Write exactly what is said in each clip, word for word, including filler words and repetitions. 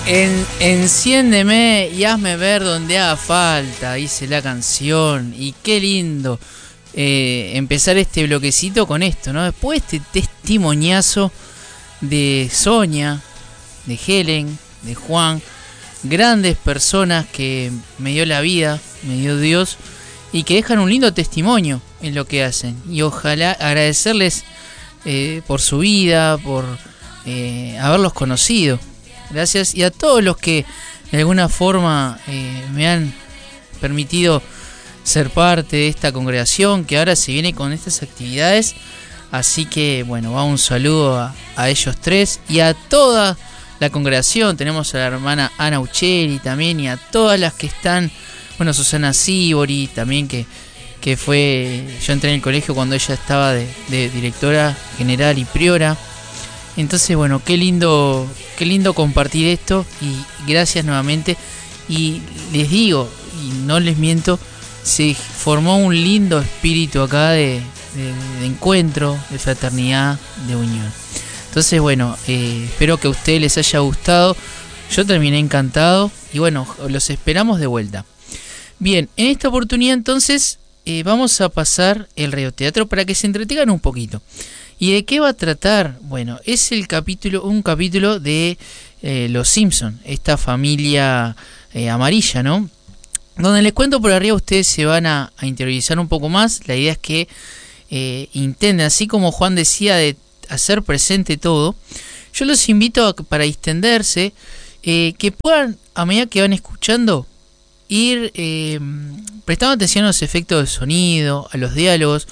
En, enciéndeme y hazme ver donde haga falta, dice la canción. Y qué lindo eh, empezar este bloquecito con esto, ¿no? Después de este testimoniazo de Sonia, de Helen, de Juan, grandes personas que me dio la vida, me dio Dios, y que dejan un lindo testimonio en lo que hacen. Y ojalá agradecerles eh, por su vida, por eh, haberlos conocido. Gracias. Y a todos los que de alguna forma eh, me han permitido ser parte de esta congregación que ahora se viene con estas actividades. Así que bueno, va un saludo a, a ellos tres y a toda la congregación. Tenemos a la hermana Ana Ucheri también y a todas las que están, bueno, Susana Sibori también, que, que fue, yo entré en el colegio cuando ella estaba de, de directora general y priora. Entonces, bueno, qué lindo, qué lindo compartir esto y gracias nuevamente. Y les digo, y no les miento, se formó un lindo espíritu acá de, de, de encuentro, de fraternidad, de unión. Entonces, bueno, eh, espero que a ustedes les haya gustado. Yo terminé encantado y bueno, los esperamos de vuelta. Bien, en esta oportunidad entonces eh, vamos a pasar el radioteatro para que se entretengan un poquito. ¿Y de qué va a tratar? Bueno, es el capítulo, un capítulo de eh, Los Simpson, esta familia eh, amarilla, ¿no? Donde les cuento por arriba, ustedes se van a, a interiorizar un poco más. La idea es que eh, intenten, así como Juan decía, de hacer presente todo. Yo los invito a, para distenderse, eh, que puedan, a medida que van escuchando, ir eh, prestando atención a los efectos de sonido, a los diálogos,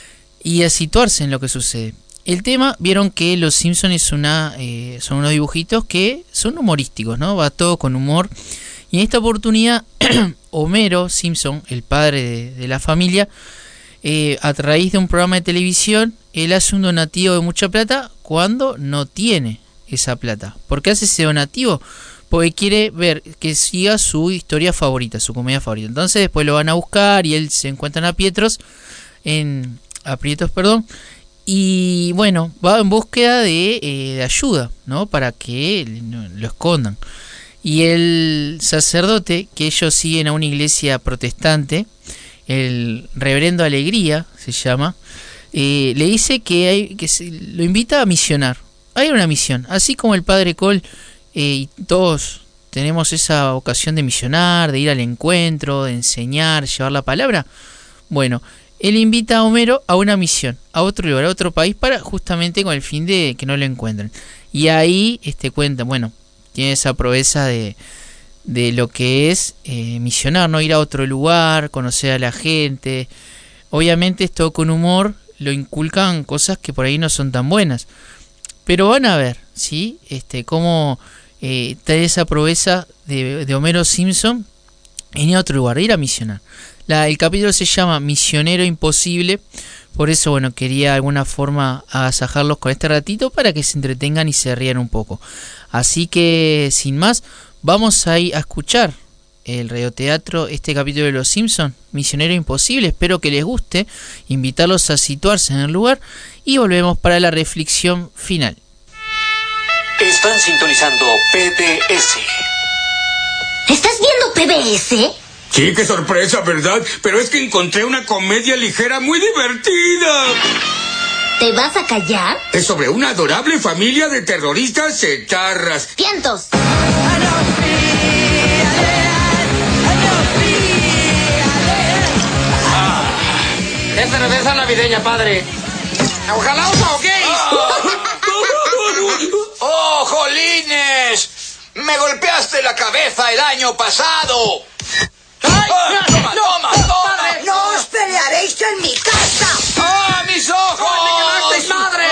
y a situarse en lo que sucede. El tema, vieron que Los Simpsons es una, eh, son unos dibujitos que son humorísticos, ¿no? Va todo con humor. Y en esta oportunidad, Homero Simpson, el padre de, de la familia, eh, a través de un programa de televisión, él hace un donativo de mucha plata cuando no tiene esa plata. ¿Por qué hace ese donativo? Porque quiere ver que siga su historia favorita, su comedia favorita. Entonces después lo van a buscar y él se encuentran a Pietros en... aprietos, perdón, y bueno, va en búsqueda de, eh, de ayuda, ¿no? Para que no, lo escondan. Y el sacerdote, que ellos siguen a una iglesia protestante, el reverendo Alegría se llama, eh, le dice que, hay, que se, lo invita a misionar. Hay una misión, así como el padre Cole eh, y todos tenemos esa vocación de misionar, de ir al encuentro, de enseñar, llevar la palabra. Bueno, él invita a Homero a una misión, a otro lugar, a otro país, para justamente con el fin de que no lo encuentren. Y ahí este cuenta, bueno, tiene esa proeza de, de lo que es eh, misionar, no ir a otro lugar, conocer a la gente. Obviamente esto con humor lo inculcan cosas que por ahí no son tan buenas. Pero van a ver, ¿sí? Este, cómo eh, trae esa proeza de, de Homero Simpson en ir a otro lugar, de ir a misionar. La, el capítulo se llama Misionero Imposible, por eso bueno, quería de alguna forma agasajarlos con este ratito para que se entretengan y se rían un poco. Así que sin más, vamos a ir a escuchar el radioteatro, este capítulo de Los Simpsons, Misionero Imposible. Espero que les guste, invitarlos a situarse en el lugar y volvemos para la reflexión final. Están sintonizando P B S. ¿Estás viendo P B S? Sí, qué sorpresa, ¿verdad? Pero es que encontré una comedia ligera muy divertida. ¿Te vas a callar? Es sobre una adorable familia de terroristas etarras. ¡Cientos! Ah, es cerveza navideña, padre. ¡Ojalá os ahoguéis! ¡Oh, jolines! ¡Me golpeaste la cabeza el año pasado! ¡Ay! ¡Ah, toma, ¡No! toma, toma! ¡Padre! ¡No os pelearéis en mi casa! ¡Ah, mis ojos! ¡Me quemasteis, madre!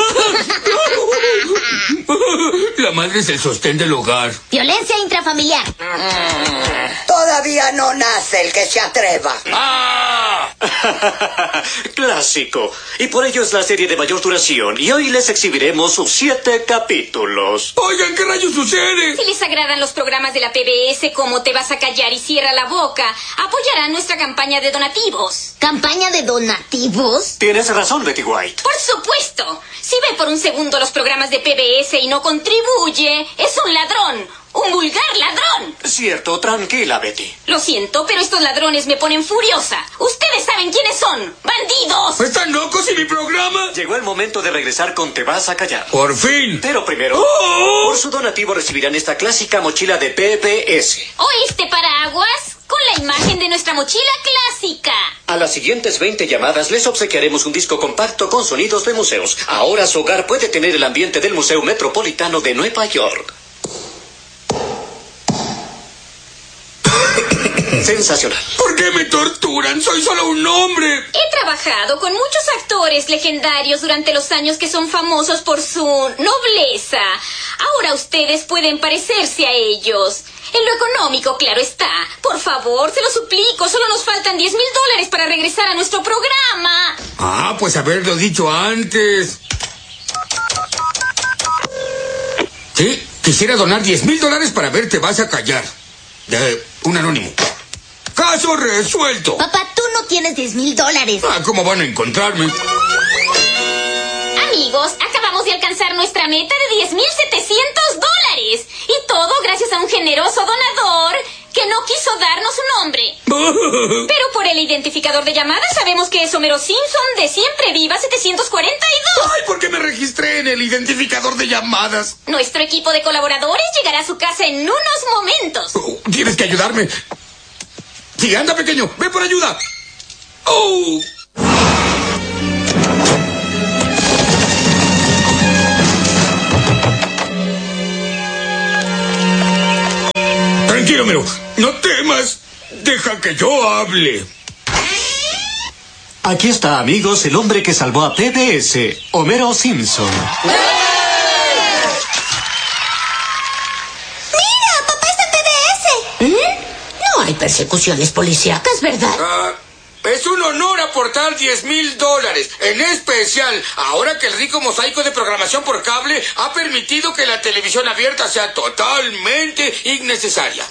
La madre es el sostén del hogar. Violencia intrafamiliar. Todavía no nace el que se atreva. ¡Ah! Clásico. Y por ello es la serie de mayor duración. Y hoy les exhibiremos sus siete capítulos. Oigan, ¿qué rayos sucede? Si les agradan los programas de la P B S como Te vas a callar y cierra la boca, apoyarán nuestra campaña de donativos. ¿Campaña de donativos? Tienes razón, Betty White. Por supuesto. Si ve por un segundo los programas de P B S y no contribuye, es un ladrón, un vulgar ladrón. Cierto, tranquila, Betty. Lo siento, pero estos ladrones me ponen furiosa. Ustedes saben quiénes son. ¡Bandidos! ¿Están locos y mi programa? Llegó el momento de regresar con Te Vas a Callar. ¡Por fin! Pero primero, ¡Oh! por su donativo recibirán esta clásica mochila de P P S. ¿O este paraguas? Con la imagen de nuestra mochila clásica. A las siguientes veinte llamadas les obsequiaremos un disco compacto con sonidos de museos. Ahora su hogar puede tener el ambiente del Museo Metropolitano de Nueva York. Sensacional. ¿Por qué me torturan? Soy solo un hombre. He trabajado con muchos actores legendarios durante los años que son famosos por su nobleza. Ahora ustedes pueden parecerse a ellos. En lo económico, claro está. Por favor, se lo suplico. Solo nos faltan diez mil dólares para regresar a nuestro programa. Ah, pues haberlo dicho antes. Sí, quisiera donar diez mil dólares para ver Te Vas a Callar. De un anónimo. ¡Caso resuelto! Papá, tú no tienes diez mil dólares. Ah, ¿cómo van a encontrarme? Amigos, acabamos de alcanzar nuestra meta de diez mil setecientos dólares. Y todo gracias a un generoso donador que no quiso darnos su nombre. Pero por el identificador de llamadas sabemos que es Homero Simpson de Siempre Viva setecientos cuarenta y dos. ¡Ay, por qué me registré en el identificador de llamadas! Nuestro equipo de colaboradores llegará a su casa en unos momentos. Oh, tienes que ayudarme. Sí, anda, pequeño, ve por ayuda. ¡Oh! Tranquilo, Homero. No temas. Deja que yo hable. Aquí está, amigos, el hombre que salvó a P B S, Homero Simpson. ¡Mira! ¡Papá está en P B S! ¿Eh? No hay persecuciones policíacas, ¿verdad? Ah, es un honor aportar diez mil dólares. En especial, ahora que el rico mosaico de programación por cable ha permitido que la televisión abierta sea totalmente innecesaria.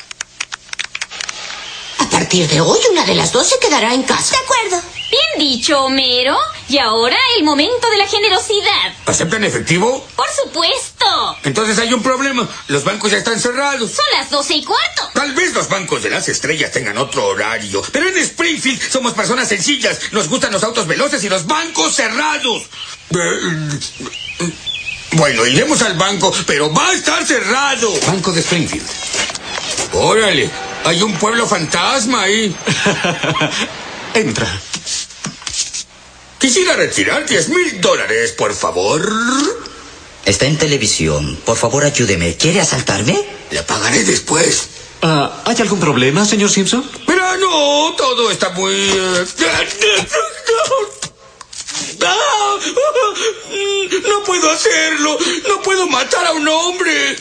A partir de hoy, una de las dos se quedará en casa. De acuerdo. Bien dicho, Homero. Y ahora el momento de la generosidad. ¿Aceptan efectivo? Por supuesto. Entonces hay un problema. Los bancos ya están cerrados. Son las doce y cuarto. Tal vez los bancos de las estrellas tengan otro horario, pero en Springfield somos personas sencillas. Nos gustan los autos veloces y los bancos cerrados. Bueno, iremos al banco, pero va a estar cerrado. Banco de Springfield. Órale, hay un pueblo fantasma ahí. Entra. Quisiera retirar diez mil dólares, por favor. Está en televisión. Por favor, ayúdeme. ¿Quiere asaltarme? La pagaré después. Uh, ¿Hay algún problema, señor Simpson? Pero no, todo está muy... No puedo hacerlo. No puedo matar a un hombre.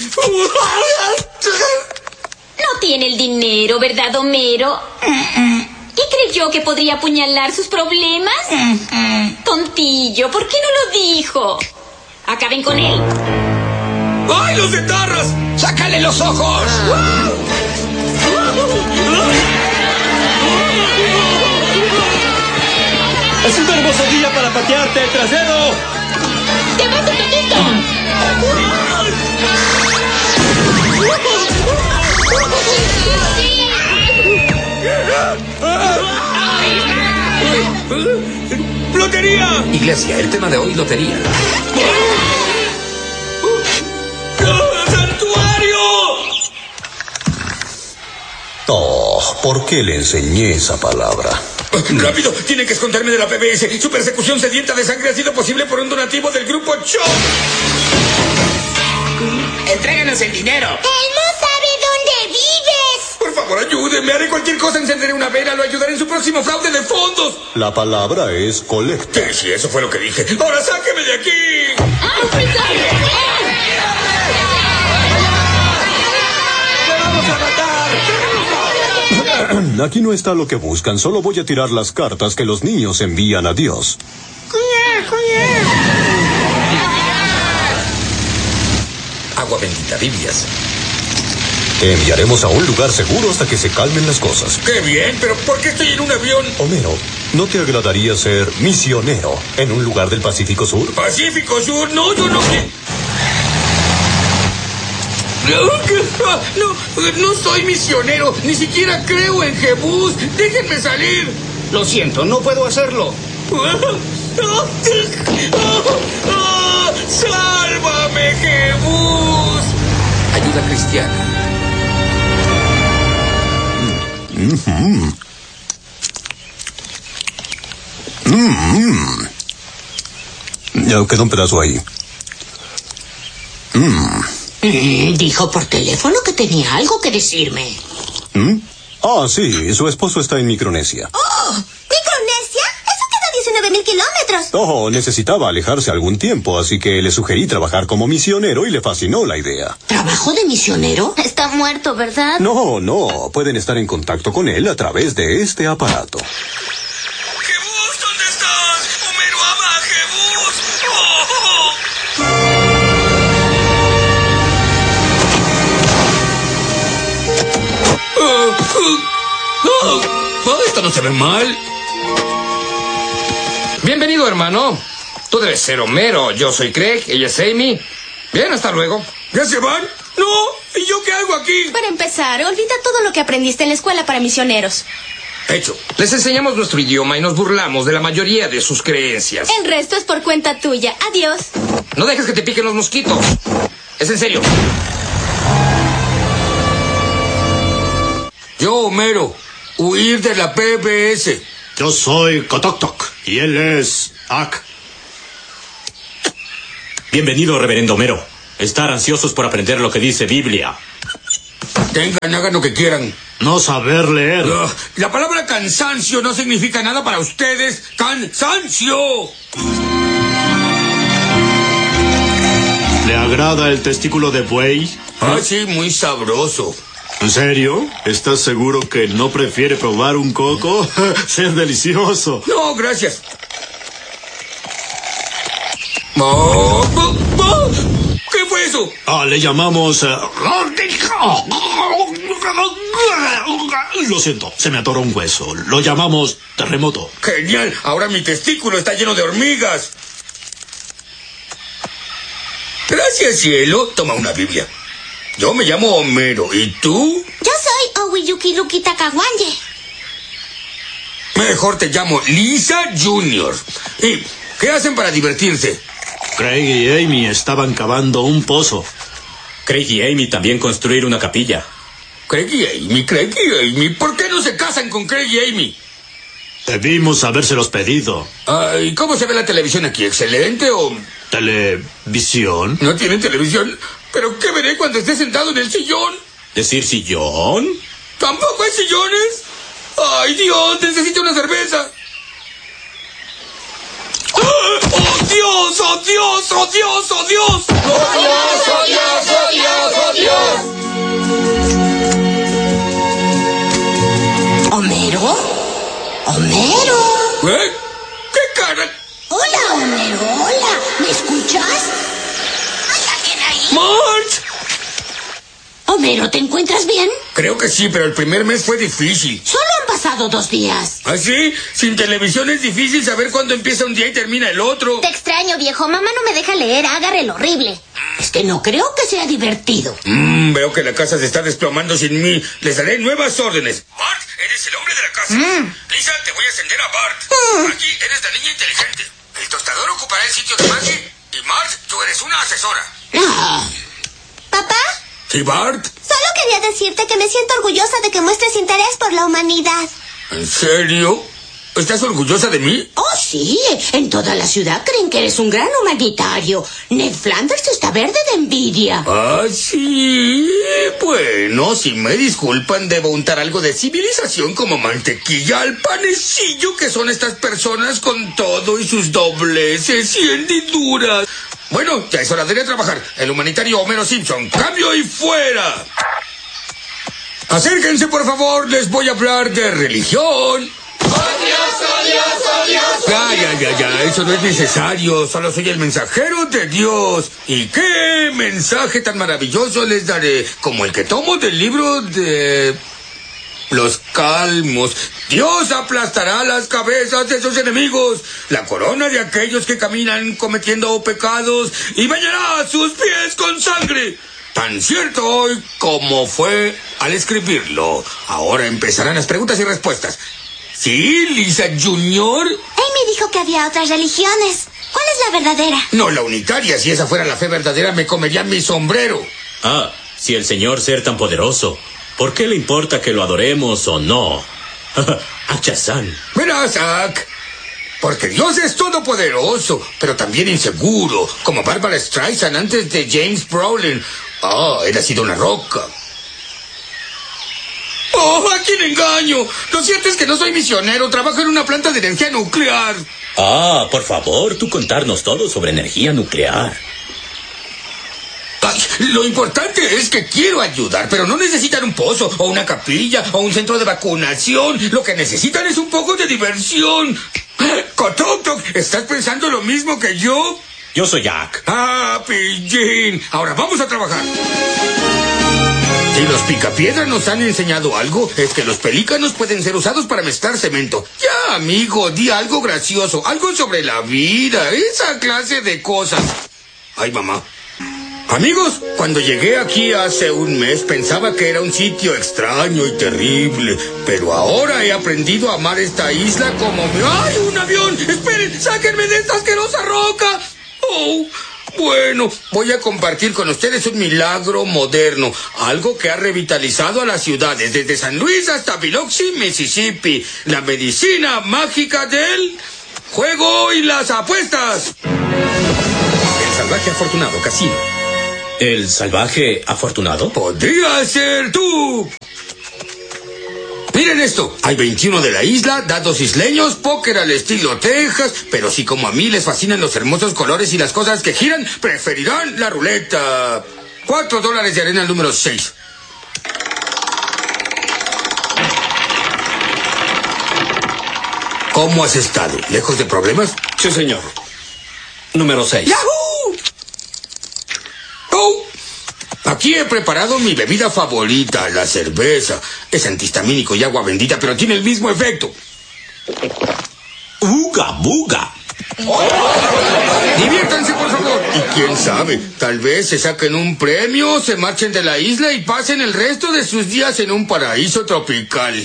No tiene el dinero, ¿verdad, Homero? ¿Y creyó que podría apuñalar sus problemas? Tontillo, ¿por qué no lo dijo? Acaben con él. ¡Ay, los etarras! ¡Sácale los ojos! Es un hermoso día para patearte el trasero. ¡Te vas un poquito! ¡Lotería! Iglesia, el tema de hoy, lotería. ¡Santuario! Oh, ¿por qué le enseñé esa palabra? ¡Rápido! Tienen que esconderme de la P B S. Su persecución sedienta de sangre ha sido posible por un donativo del grupo Show. ¡Entréganos el dinero! ¡Él no sabe dónde vives! Por favor, ayúdenme. Haré cualquier cosa. Encenderé una vela. Lo ayudaré en su próximo fraude de fondos. La palabra es colecta. Sí, sí, eso fue lo que dije. ¡Ahora sáqueme de aquí! Aquí no está lo que buscan. Solo voy a tirar las cartas que los niños envían a Dios. Agua bendita, Biblias. Te enviaremos a un lugar seguro hasta que se calmen las cosas. ¡Qué bien! ¿Pero por qué estoy en un avión? Homero, ¿no te agradaría ser misionero en un lugar del Pacífico Sur? ¿Pacífico Sur? No, yo no quiero. No, no soy misionero, ni siquiera creo en Jebús. Déjenme salir. Lo siento, no puedo hacerlo. ¡Sálvame, Jebús! Ayuda cristiana. Mm-hmm. Mm-hmm. Ya quedó un pedazo ahí. Mm. Mm, dijo por teléfono que tenía algo que decirme. ¿Mm? Ah, sí, su esposo está en Micronesia. ¡Oh! ¿Micronesia? Eso queda a diecinueve mil kilómetros. Oh, necesitaba alejarse algún tiempo, así que le sugerí trabajar como misionero y le fascinó la idea. ¿Trabajo de misionero? Está muerto, ¿verdad? No, no, pueden estar en contacto con él a través de este aparato. ¡Jebús, ¿dónde estás? ¡Homero ama a Jebús! ¡Oh! Oh, oh, oh, oh, esto no se ve mal. Bienvenido, hermano. Tú debes ser Homero. Yo soy Craig, ella es Amy. Bien, hasta luego. ¿Ya se van? No. ¿Y yo qué hago aquí? Para empezar, olvida todo lo que aprendiste en la escuela para misioneros. Hecho. Les enseñamos nuestro idioma y nos burlamos de la mayoría de sus creencias. El resto es por cuenta tuya. Adiós. No dejes que te piquen los mosquitos. Es en serio. Yo, Homero, huir de la P B S. Yo soy Kotok y él es Ak. Bienvenido, reverendo Homero. Estar ansiosos por aprender lo que dice Biblia. Tengan, hagan lo que quieran. No saber leer. Uh, la palabra cansancio no significa nada para ustedes. ¡Cansancio! ¿Le agrada el testículo de buey? Ah, sí, muy sabroso. ¿En serio? ¿Estás seguro que no prefiere probar un coco? ¡Es delicioso! No, gracias. Oh, oh, oh. ¿Qué fue eso? Ah, le llamamos... Uh... Lo siento, se me atoró un hueso. Lo llamamos terremoto. Genial, ahora mi testículo está lleno de hormigas. Gracias, cielo. Toma una Biblia. Yo me llamo Homero, ¿y tú? Yo soy Owiyuki Luki Takawanye. Mejor te llamo Lisa Junior ¿Y qué hacen para divertirse? Craig y Amy estaban cavando un pozo. Craig y Amy también construir una capilla. Craig y Amy, Craig y Amy. ¿Por qué no se casan con Craig y Amy? Debimos habérselos pedido. ¿Y cómo se ve la televisión aquí? ¿Excelente o...? ¿Televisión? ¿No tienen televisión? ¿Pero qué veré cuando esté sentado en el sillón? ¿Decir sillón? ¿Tampoco hay sillones? ¡Ay, Dios! ¡Necesito una cerveza! ¡Oh, Dios! ¡Oh, Dios! ¡Oh, Dios! ¡Oh, Dios! ¡Oh, Dios! ¡Oh, Dios! ¡Oh, Dios! ¡Oh, Dios! ¿Homero? ¿Homero? ¿Eh? ¿Qué cara? Hola, Homero, hola. ¿Me escuchas? ¿Hay alguien ahí? ¡Marge! Homero, ¿te encuentras bien? Creo que sí, pero el primer mes fue difícil. Solo han pasado dos días. ¿Ah, sí? Sin televisión es difícil saber cuándo empieza un día y termina el otro. Te extraño, viejo. Mamá no me deja leer. Agarre lo horrible. Es que no creo que sea divertido. Mm, veo que la casa se está desplomando sin mí. Les daré nuevas órdenes. Bart, eres el hombre de la casa. Mm. Lisa, te voy a ascender a Bart. Mm. Maggie, eres la niña inteligente. El tostador ocupará el sitio de Maggie. Y Marge, tú eres una asesora. Ah. ¿Papá? ¿Sí, Bart? Solo quería decirte que me siento orgullosa de que muestres interés por la humanidad. ¿En serio? ¿Estás orgullosa de mí? Oh, sí. En toda la ciudad creen que eres un gran humanitario. Ned Flanders está verde de envidia. Ah, sí. Bueno, si me disculpan, debo untar algo de civilización como mantequilla al panecillo que son estas personas con todo y sus dobleces y hendiduras. Bueno, ya es hora de ir a trabajar. El humanitario Homero Simpson. ¡Cambio y fuera! Acérquense, por favor. Les voy a hablar de religión. ¡Oh, Dios, oh, Dios, oh, Dios! Ya, ya, ya, ya. Eso no es necesario. Solo soy el mensajero de Dios. ¿Y qué mensaje tan maravilloso les daré? Como el que tomo del libro de... Los Calmos. Dios aplastará las cabezas de sus enemigos, la corona de aquellos que caminan cometiendo pecados, y bañará sus pies con sangre. Tan cierto hoy como fue al escribirlo. Ahora empezarán las preguntas y respuestas. ¿Sí, Lisa Junior? Amy dijo que había otras religiones. ¿Cuál es la verdadera? No, la unitaria. Si esa fuera la fe verdadera, me comería mi sombrero. Ah, si el señor ser tan poderoso, ¿por qué le importa que lo adoremos o no? Achazán. Verás, Zack, porque Dios es todopoderoso, pero también inseguro, como Barbara Streisand antes de James Brolin. Ah, él ha sido una roca. ¡Oh, a quién engaño! Lo cierto es que no soy misionero, trabajo en una planta de energía nuclear. Ah, por favor, tú contarnos todo sobre energía nuclear. Ay, lo importante es que quiero ayudar, pero no necesitan un pozo, o una capilla, o un centro de vacunación. Lo que necesitan es un poco de diversión. Kotok Tok, ¿estás pensando lo mismo que yo? Yo soy Jack. Ah, pillín. Ahora vamos a trabajar. Si los picapiedras nos han enseñado algo, es que los pelícanos pueden ser usados para mezclar cemento. Ya, amigo, di algo gracioso, algo sobre la vida, esa clase de cosas. Ay, mamá. Amigos, cuando llegué aquí hace un mes pensaba que era un sitio extraño y terrible, pero ahora he aprendido a amar esta isla como me... ¡Ay, un avión! ¡Esperen! ¡Sáquenme de esta asquerosa roca! ¡Oh! Bueno, voy a compartir con ustedes un milagro moderno, algo que ha revitalizado a las ciudades, desde San Luis hasta Biloxi, Mississippi. La medicina mágica del juego y las apuestas. El salvaje afortunado casino. ¿El salvaje afortunado? ¡Podría ser tú! Miren esto, hay veintiuno de la isla, dados isleños, póker al estilo Texas, pero si como a mí les fascinan los hermosos colores y las cosas que giran, preferirán la ruleta. Cuatro dólares de arena al número seis. ¿Cómo has estado? ¿Lejos de problemas? Sí, señor. Número seis. ¡Yahoo! ¡Oh! Aquí he preparado mi bebida favorita, la cerveza. Es antihistamínico y agua bendita, pero tiene el mismo efecto. ¡Uga, buga! Diviértanse, por favor. Y quién sabe, tal vez se saquen un premio, se marchen de la isla y pasen el resto de sus días en un paraíso tropical.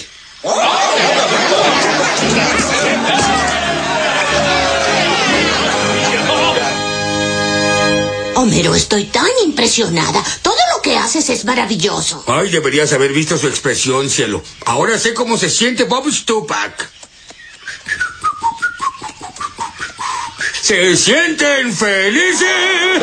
Homero, estoy tan impresionada. Todo lo que haces es maravilloso. Ay, deberías haber visto su expresión, cielo. Ahora sé cómo se siente Bob Stupak. ¡Se sienten felices!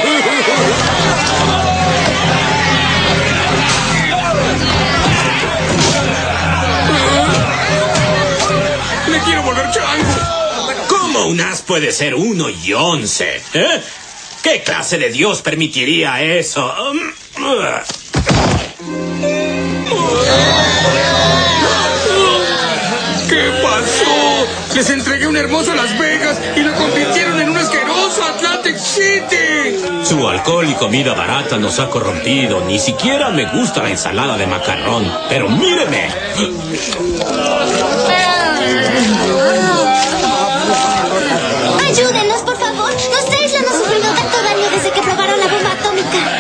¡Le quiero volver chango! ¿Cómo un as puede ser uno y once? ¿Eh? ¿Qué clase de Dios permitiría eso? ¿Qué pasó? Les entregué un hermoso Las Vegas y lo convirtieron en un asqueroso Atlantic City. Su alcohol y comida barata nos ha corrompido. Ni siquiera me gusta la ensalada de macarrón. Pero míreme. Ayúdenos, por favor. Nuestra isla no ha sufrido tanto daño desde que probaron la bomba atómica.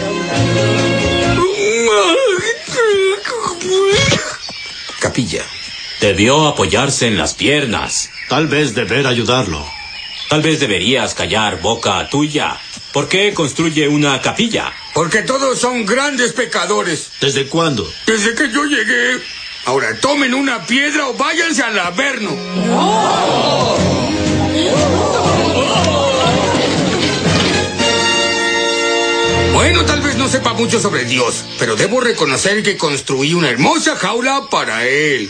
Capilla. Debió apoyarse en las piernas. Tal vez deber ayudarlo. Tal vez deberías callar, boca tuya. ¿Por qué construye una capilla? Porque todos son grandes pecadores. ¿Desde cuándo? Desde que yo llegué. Ahora tomen una piedra o váyanse al Averno. ¡Oh! Bueno, tal vez no sepa mucho sobre Dios, pero debo reconocer que construí una hermosa jaula para él.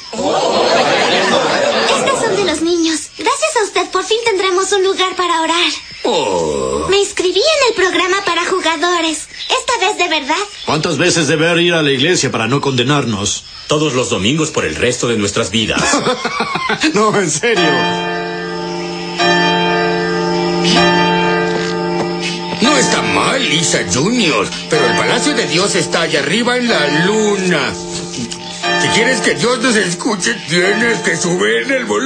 Estas son de los niños. Gracias a usted, por fin tendremos un lugar para orar. Oh. Me inscribí en el programa para jugadores. Esta vez de verdad. ¿Cuántas veces deber ir a la iglesia para no condenarnos? Todos los domingos por el resto de nuestras vidas. No, en serio. No está mal, Lisa Junior, pero el Palacio de Dios está allá arriba en la luna. Si quieres que Dios nos escuche, tienes que subir el volumen.